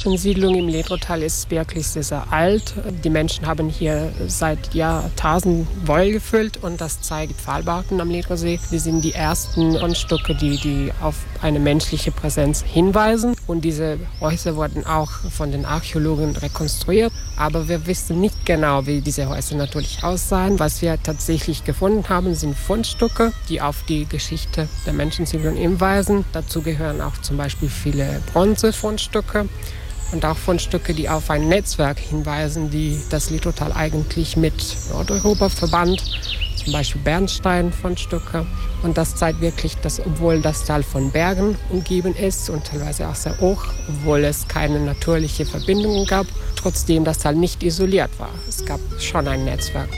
Menschensiedlung im Ledrotal ist wirklich sehr, sehr alt. Die Menschen haben hier seit Jahrtausenden Woll gefüllt und das zeigen Pfahlbauten am Ledrosee. Die sind die ersten Fundstücke, die auf eine menschliche Präsenz hinweisen. Und diese Häuser wurden auch von den Archäologen rekonstruiert. Aber wir wissen nicht genau, wie diese Häuser natürlich aussahen. Was wir tatsächlich gefunden haben, sind Fundstücke, die auf die Geschichte der Menschensiedlung hinweisen. Dazu gehören auch zum Beispiel viele Bronzefundstücke und auch Fundstücke, die auf ein Netzwerk hinweisen, die das Ledrotal eigentlich mit Nordeuropa verband. Zum Beispiel Bernstein-Fundstücke. Und das zeigt wirklich, dass obwohl das Tal von Bergen umgeben ist und teilweise auch sehr hoch, obwohl es keine natürliche Verbindungen gab, trotzdem das Tal nicht isoliert war. Es gab schon ein Netzwerk.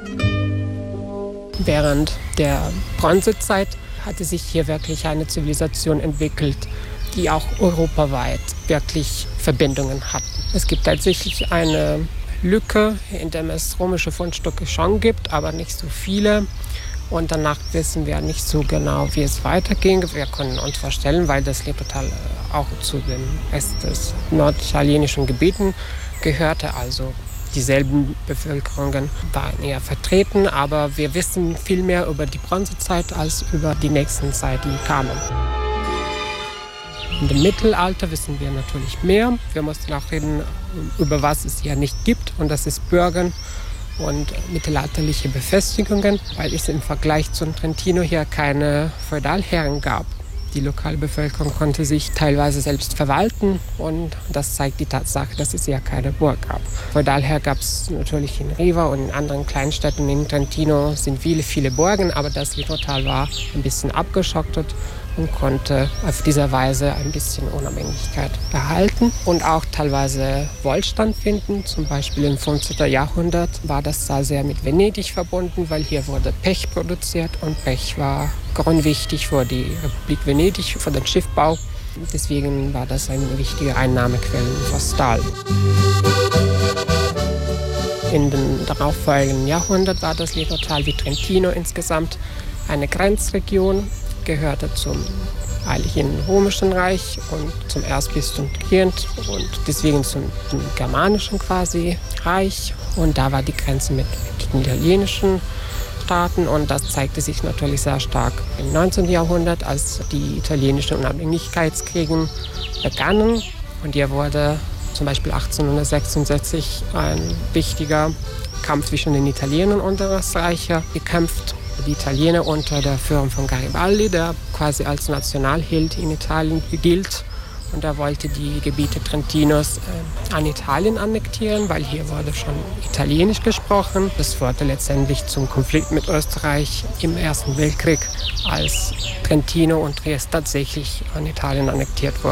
Während der Bronzezeit hatte sich hier wirklich eine Zivilisation entwickelt, die auch europaweit wirklich Verbindungen hatten. Es gibt tatsächlich eine Lücke, in der es römische Fundstücke schon gibt, aber nicht so viele. Und danach wissen wir nicht so genau, wie es weiterging. Wir können uns vorstellen, weil das Ledrotal auch zu dem Rest des norditalienischen Gebieten gehörte, also dieselben Bevölkerungen waren eher vertreten, aber wir wissen viel mehr über die Bronzezeit als über die nächsten Zeit, die kamen. In dem Mittelalter wissen wir natürlich mehr. Wir mussten auch reden, über was es hier nicht gibt, und das ist Burgen und mittelalterliche Befestigungen, weil es im Vergleich zum Trentino hier keine Feudalherren gab. Die lokale Bevölkerung konnte sich teilweise selbst verwalten, und das zeigt die Tatsache, dass es hier keine Burg gab. Feudalherr gab es natürlich in Riva und in anderen Kleinstädten. In Trentino sind viele Burgen, aber das Ledrotal war ein bisschen abgeschottet und konnte auf dieser Weise ein bisschen Unabhängigkeit erhalten und auch teilweise Wohlstand finden. Zum Beispiel im 15. Jahrhundert war das Tal sehr mit Venedig verbunden, weil hier wurde Pech produziert, und Pech war grundwichtig für die Republik Venedig, für den Schiffbau. Deswegen war das eine wichtige Einnahmequelle für das Tal. In den darauffolgenden Jahrhundert war das Ledrotal wie Trentino insgesamt eine Grenzregion, gehörte zum Heiligen Römischen Reich und zum Erzbistum Trient und deswegen zum germanischen quasi Reich. Und da war die Grenze mit den italienischen Staaten, und das zeigte sich natürlich sehr stark im 19. Jahrhundert, als die italienischen Unabhängigkeitskriege begannen. Und hier wurde zum Beispiel 1866 ein wichtiger Kampf zwischen den Italienern und den Österreichern gekämpft. Die Italiener unter der Führung von Garibaldi, der quasi als Nationalheld in Italien gilt. Und er wollte die Gebiete Trentinos an Italien annektieren, weil hier wurde schon Italienisch gesprochen. Das führte letztendlich zum Konflikt mit Österreich im Ersten Weltkrieg, als Trentino und Triest tatsächlich an Italien annektiert wurden.